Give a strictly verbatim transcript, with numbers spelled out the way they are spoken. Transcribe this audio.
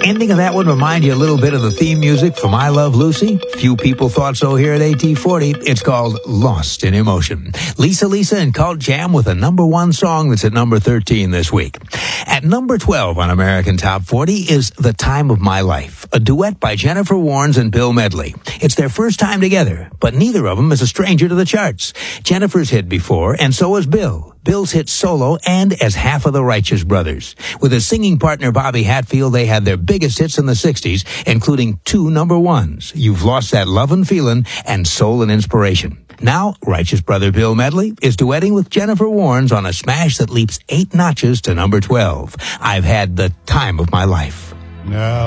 ending of that one remind you a little bit of the theme music from I Love Lucy? Few people thought so here at A T forty. It's called Lost in Emotion. Lisa Lisa and Cult Jam with a number one song that's at number thirteen this week. At number twelve on American Top forty is The Time of My Life, a duet by Jennifer Warnes and Bill Medley. It's their first time together, but neither of them is a stranger to the charts. Jennifer's hit before, and so has Bill. Bill's hit solo and as half of the Righteous Brothers. With his singing partner Bobby Hatfield, they had their biggest hits in the sixties, including two number ones, You've Lost That Lovin' Feelin' and Soul and Inspiration. Now, Righteous Brother Bill Medley is duetting with Jennifer Warnes on a smash that leaps eight notches to number twelve. I've Had the Time of My Life. Now